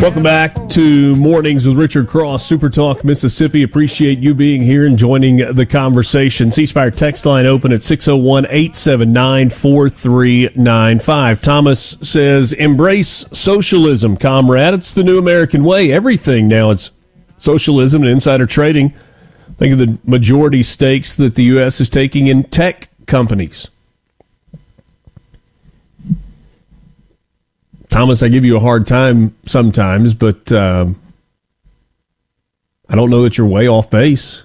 Welcome back to Mornings with Richard Cross, Super Talk Mississippi. Appreciate you being here and joining the conversation. C-Spire text line open at 601-879-4395. Thomas says, embrace socialism, comrade. It's the new American way. Everything now is socialism and insider trading. Think of the majority stakes that the U.S. is taking in tech companies. Thomas, I give you a hard time sometimes, but I don't know that you're way off base.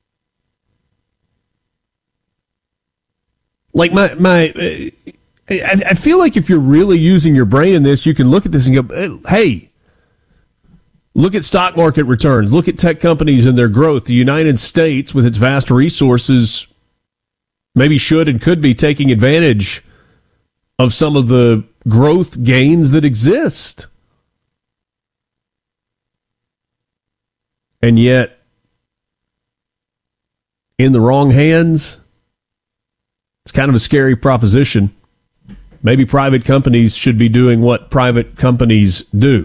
Like I feel like if you're really using your brain in this, you can look at this and go, hey, look at stock market returns. Look at tech companies and their growth. The United States, with its vast resources, maybe should and could be taking advantage of some of the growth gains that exist. And yet, in the wrong hands, it's kind of a scary proposition. Maybe private companies should be doing what private companies do.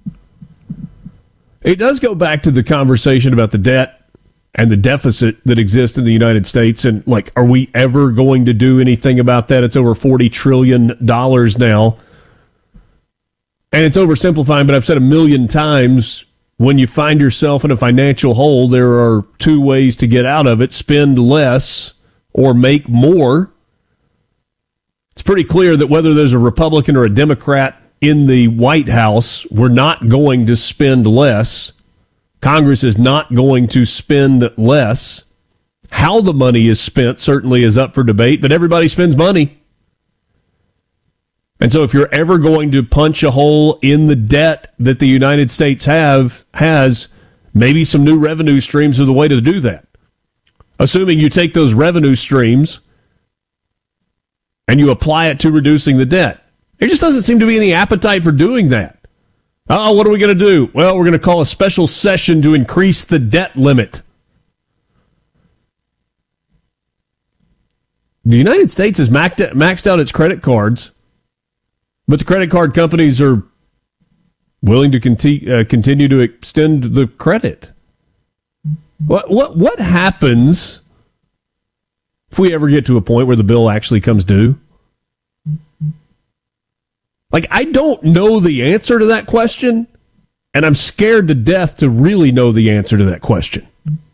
It does go back to the conversation about the debt and the deficit that exists in the United States. And, like, are we ever going to do anything about that? It's over $40 trillion now. And it's oversimplifying, but I've said a million times, when you find yourself in a financial hole, there are two ways to get out of it: spend less or make more. It's pretty clear that whether there's a Republican or a Democrat in the White House, we're not going to spend less. Congress is not going to spend less. How the money is spent certainly is up for debate, but everybody spends money. And so if you're ever going to punch a hole in the debt that the United States has, maybe some new revenue streams are the way to do that. Assuming you take those revenue streams and you apply it to reducing the debt. There just doesn't seem to be any appetite for doing that. Oh, what are we going to do? Well, we're going to call a special session to increase the debt limit. The United States has maxed out its credit cards, but the credit card companies are willing to continue to extend the credit. What happens if we ever get to a point where the bill actually comes due? Like, I don't know the answer to that question, and I'm scared to death to really know the answer to that question.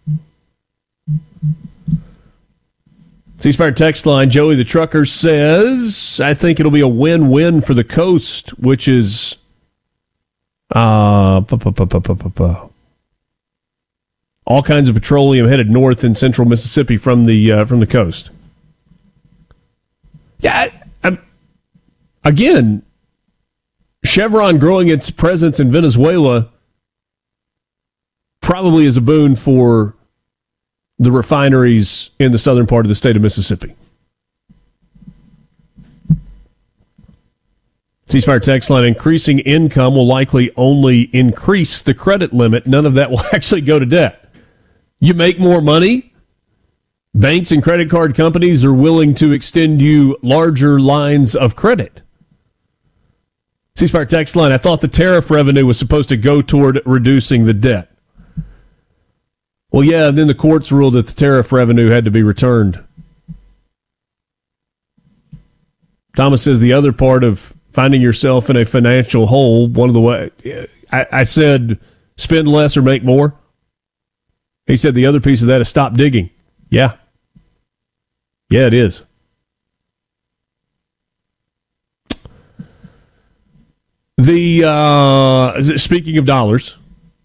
C-Spire text line, Joey the Trucker says, I think it'll be a win-win for the coast, which is all kinds of petroleum headed north in central Mississippi from the coast. Yeah, again, Chevron growing its presence in Venezuela probably is a boon for the refineries in the southern part of the state of Mississippi. C-Spire text line, increasing income will likely only increase the credit limit. None of that will actually go to debt. You make more money, banks and credit card companies are willing to extend you larger lines of credit. C-Spire text line, I thought the tariff revenue was supposed to go toward reducing the debt. Well, yeah, and then the courts ruled that the tariff revenue had to be returned. Thomas says the other part of finding yourself in a financial hole, one of the way I said spend less or make more. He said the other piece of that is stop digging. Yeah. Yeah, it is. Speaking of dollars,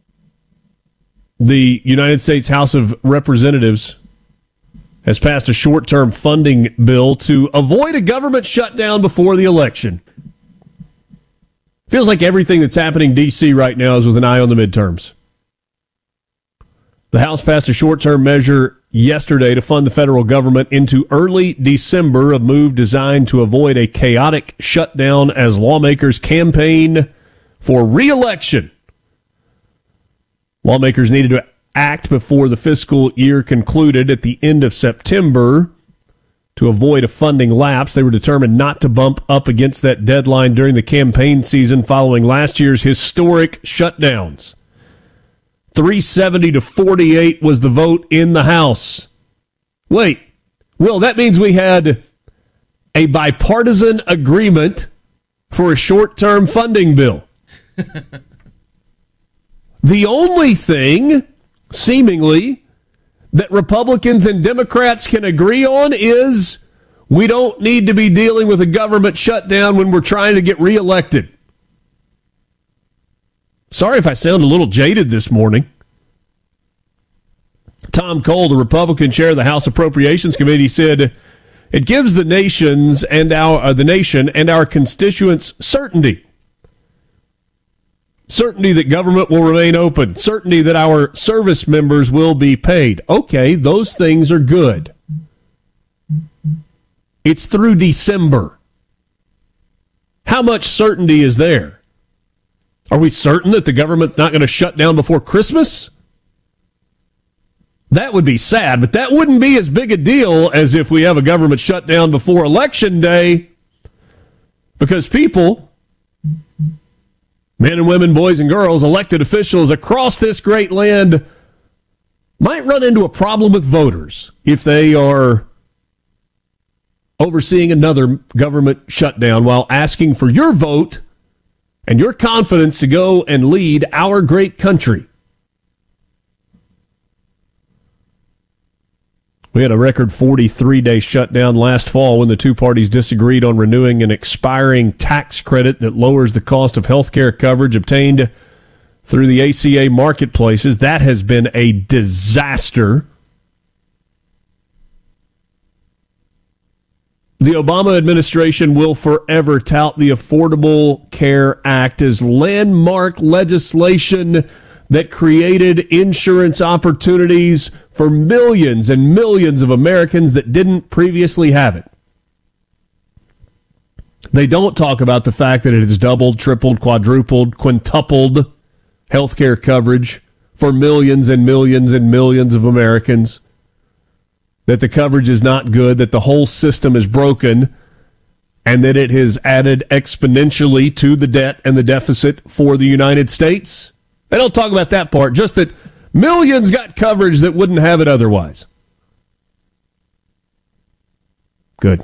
the United States House of Representatives has passed a short-term funding bill to avoid a government shutdown before the election. Feels like everything that's happening in D.C. right now is with an eye on the midterms. The House passed a short-term measure yesterday to fund the federal government into early December, a move designed to avoid a chaotic shutdown as lawmakers campaign for re-election. Lawmakers needed to act before the fiscal year concluded at the end of September to avoid a funding lapse. They were determined not to bump up against that deadline during the campaign season following last year's historic shutdowns. 370 to 48 was the vote in the House. Wait, Will, that means we had a bipartisan agreement for a short-term funding bill. The only thing, seemingly, that Republicans and Democrats can agree on is we don't need to be dealing with a government shutdown when we're trying to get reelected. Sorry if I sound a little jaded this morning. Tom Cole, the Republican chair of the House Appropriations Committee, said it gives the nation and our constituents certainty. Certainty that government will remain open. Certainty that our service members will be paid. Okay, those things are good. It's through December. How much certainty is there? Are we certain that the government's not going to shut down before Christmas? That would be sad, but that wouldn't be as big a deal as if we have a government shutdown before Election Day, because people, men and women, boys and girls, elected officials across this great land might run into a problem with voters if they are overseeing another government shutdown while asking for your vote and your confidence to go and lead our great country. We had a record 43-day shutdown last fall when the two parties disagreed on renewing an expiring tax credit that lowers the cost of health care coverage obtained through the ACA marketplaces. That has been a disaster. The Obama administration will forever tout the Affordable Care Act as landmark legislation that created insurance opportunities for millions and millions of Americans that didn't previously have it. They don't talk about the fact that it has doubled, tripled, quadrupled, quintupled health care coverage for millions and millions and millions of Americans, that the coverage is not good, that the whole system is broken, and that it has added exponentially to the debt and the deficit for the United States. They don't talk about that part, just that millions got coverage that wouldn't have it otherwise. Good.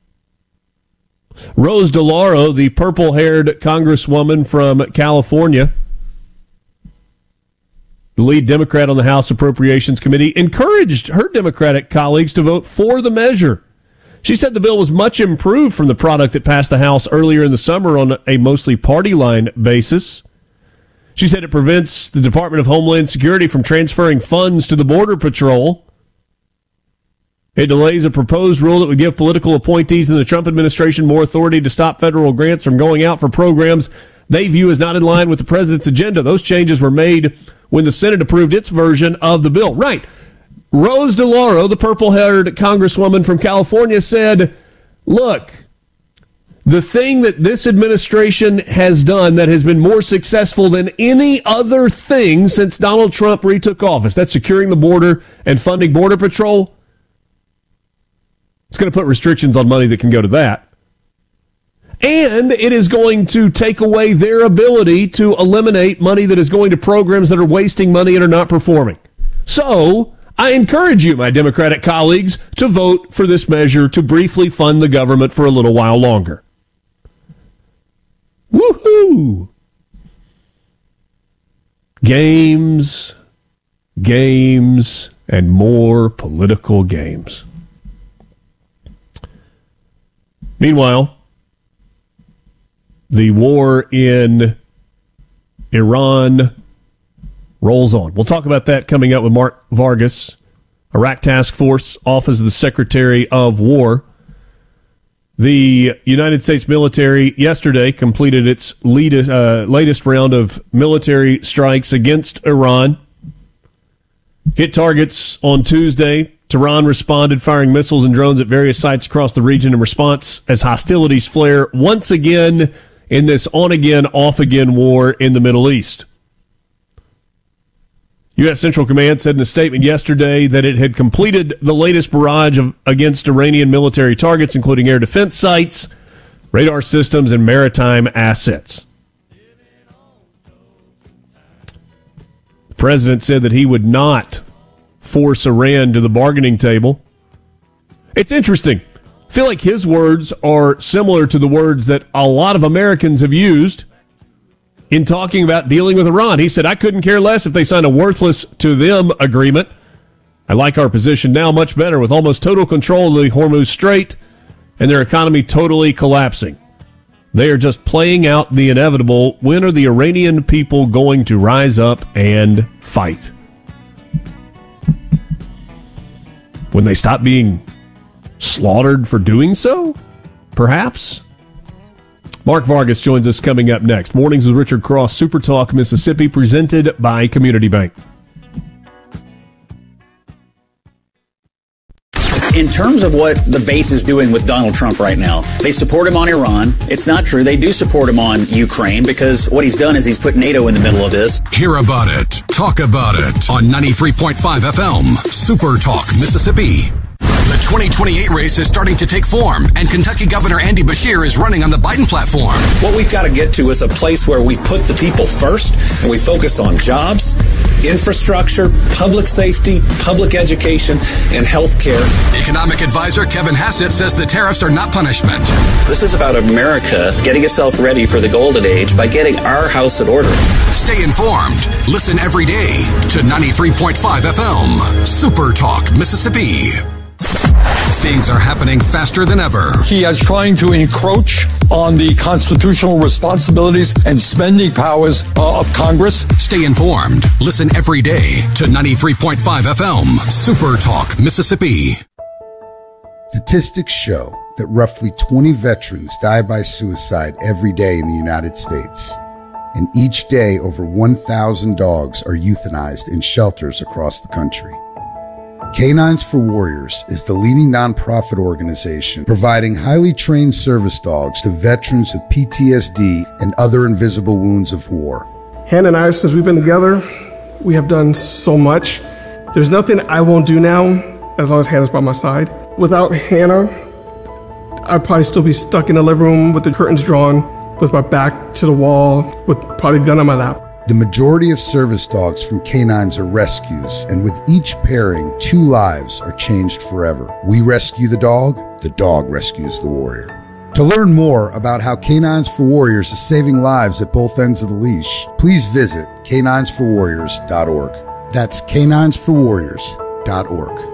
Rose DeLauro, the purple-haired congresswoman from California, the lead Democrat on the House Appropriations Committee, encouraged her Democratic colleagues to vote for the measure. She said the bill was much improved from the product that passed the House earlier in the summer on a mostly party line basis. She said it prevents the Department of Homeland Security from transferring funds to the Border Patrol. It delays a proposed rule that would give political appointees in the Trump administration more authority to stop federal grants from going out for programs they view as not in line with the president's agenda. Those changes were made when the Senate approved its version of the bill. Right. Rose DeLauro, the purple-haired congresswoman from California, said, look, the thing that this administration has done that has been more successful than any other thing since Donald Trump retook office, that's securing the border and funding Border Patrol. It's going to put restrictions on money that can go to that. And it is going to take away their ability to eliminate money that is going to programs that are wasting money and are not performing. So I encourage you, my Democratic colleagues, to vote for this measure to briefly fund the government for a little while longer. Woohoo! Games, and more political games. Meanwhile, the war in Iran rolls on. We'll talk about that coming up with Mark Vargas, Iraq Task Force, Office of the Secretary of War. The United States military yesterday completed its latest round of military strikes against Iran. Hit targets on Tuesday. Tehran responded, firing missiles and drones at various sites across the region in response as hostilities flare once again in this on-again, off-again war in the Middle East. U.S. Central Command said in a statement yesterday that it had completed the latest barrage against Iranian military targets, including air defense sites, radar systems, and maritime assets. The president said that he would not force Iran to the bargaining table. It's interesting. I feel like his words are similar to the words that a lot of Americans have used in talking about dealing with Iran. He said, I couldn't care less if they signed a worthless to them agreement. I like our position now much better with almost total control of the Hormuz Strait and their economy totally collapsing. They are just playing out the inevitable. When are the Iranian people going to rise up and fight? When they stop being slaughtered for doing so? Perhaps? Mark Vargas joins us coming up next. Mornings with Richard Cross, Super Talk Mississippi, presented by Community Bank. In terms of what the base is doing with Donald Trump right now, they support him on Iran. It's not true. They do support him on Ukraine because what he's done is he's put NATO in the middle of this. Hear about it. Talk about it on 93.5 FM, Super Talk Mississippi. The 2028 race is starting to take form, and Kentucky Governor Andy Beshear is running on the Biden platform. What we've got to get to is a place where we put the people first, and we focus on jobs, infrastructure, public safety, public education, and health care. Economic advisor Kevin Hassett says the tariffs are not punishment. This is about America getting itself ready for the golden age by getting our house in order. Stay informed. Listen every day to 93.5 FM, Super Talk Mississippi. Things are happening faster than ever. He is trying to encroach on the constitutional responsibilities and spending powers of Congress. Stay informed. Listen every day to 93.5 FM, Super Talk Mississippi. Statistics show that roughly 20 veterans die by suicide every day in the United States. And each day, over 1,000 dogs are euthanized in shelters across the country. Canines for Warriors is the leading nonprofit organization providing highly trained service dogs to veterans with PTSD and other invisible wounds of war. Hannah and I, since we've been together, we have done so much. There's nothing I won't do now as long as Hannah's by my side. Without Hannah, I'd probably still be stuck in the living room with the curtains drawn, with my back to the wall, with probably a gun on my lap. The majority of service dogs from canines are rescues, and with each pairing, 2 lives are changed forever. We rescue the dog rescues the warrior. To learn more about how Canines for Warriors is saving lives at both ends of the leash, please visit caninesforwarriors.org. That's caninesforwarriors.org.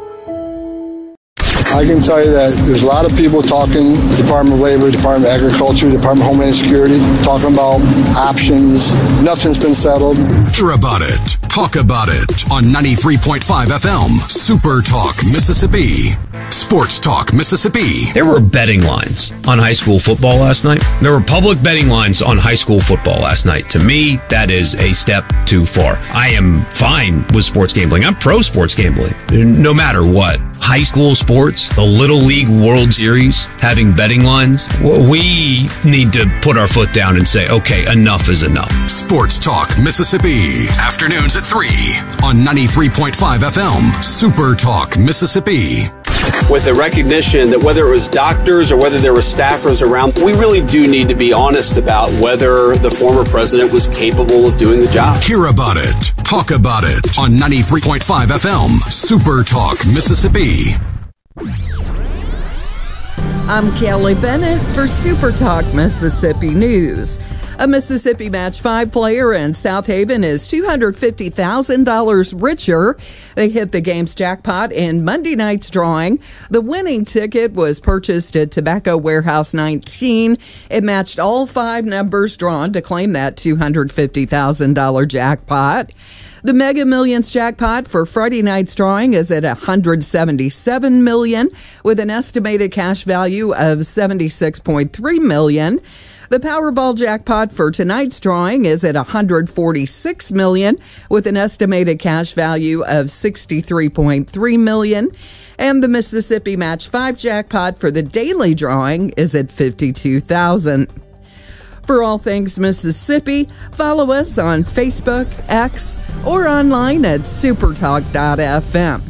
I can tell you that there's a lot of people talking, Department of Labor, Department of Agriculture, Department of Homeland Security, talking about options. Nothing's been settled. Hear about it. Talk about it on 93.5 FM, Super Talk Mississippi. Sports Talk Mississippi. There were betting lines on high school football last night. There were public betting lines on high school football last night. To me, that is a step too far. I am fine with sports gambling. I'm pro sports gambling, no matter what. High school sports, the Little League World Series, having betting lines, we need to put our foot down and say, okay, enough is enough. Sports Talk Mississippi. Afternoons at 3 on 93.5 FM, Super Talk Mississippi. With the recognition that whether it was doctors or whether there were staffers around, we really do need to be honest about whether the former president was capable of doing the job. Hear about it. Talk about it on 93.5 FM, Super Talk Mississippi. I'm Kelly Bennett for Super Talk Mississippi News. A Mississippi Match 5 player in South Haven is $250,000 richer. They hit the game's jackpot in Monday night's drawing. The winning ticket was purchased at Tobacco Warehouse 19. It matched all 5 numbers drawn to claim that $250,000 jackpot. The Mega Millions jackpot for Friday night's drawing is at $177 million, with an estimated cash value of $76.3 million. The Powerball jackpot for tonight's drawing is at $146 million, with an estimated cash value of $63.3 million. And the Mississippi Match 5 jackpot for the daily drawing is at $52,000. For all things Mississippi, follow us on Facebook, X, or online at supertalk.fm.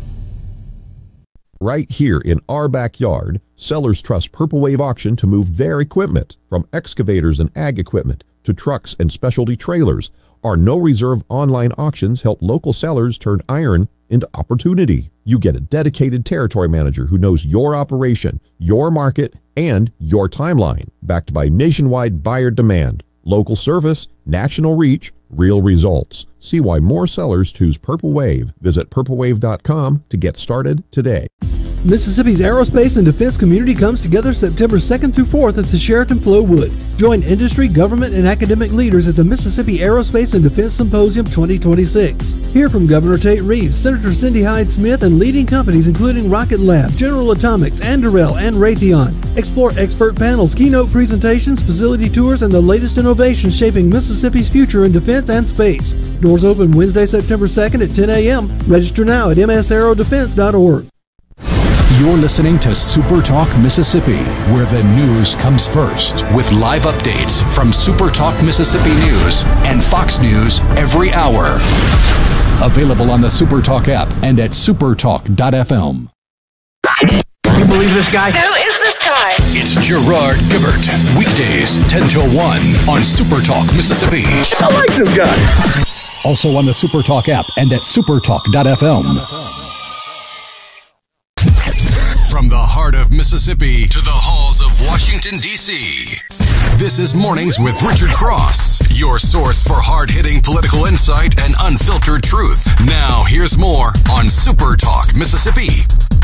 Right here in our backyard, sellers trust Purple Wave Auction to move their equipment, from excavators and ag equipment to trucks and specialty trailers. Our no-reserve online auctions help local sellers turn iron into opportunity. You get a dedicated territory manager who knows your operation, your market, and your timeline, backed by nationwide buyer demand, local service, national reach, real results. See why more sellers choose Purple Wave. Visit purplewave.com to get started today. Mississippi's aerospace and defense community comes together September 2nd through 4th at the Sheraton Flowood. Join industry, government, and academic leaders at the Mississippi Aerospace and Defense Symposium 2026. Hear from Governor Tate Reeves, Senator Cindy Hyde-Smith, and leading companies including Rocket Lab, General Atomics, Anduril, and Raytheon. Explore expert panels, keynote presentations, facility tours, and the latest innovations shaping Mississippi's future in defense and space. Doors open Wednesday, September 2nd at 10 a.m. Register now at msaerodefense.org. You're listening to Super Talk Mississippi, where the news comes first, with live updates from Super Talk Mississippi News and Fox News every hour. Available on the Super Talk app and at supertalk.fm. Can you believe this guy? Who is this guy? It's Gerard Gibert, weekdays 10 till 1 on Super Talk Mississippi. I like this guy. Also on the Super Talk app and at supertalk.fm. From the heart of Mississippi to the halls of Washington, D.C., this is Mornings with Richard Cross, your source for hard-hitting political insight and unfiltered truth. Now, here's more on Super Talk Mississippi.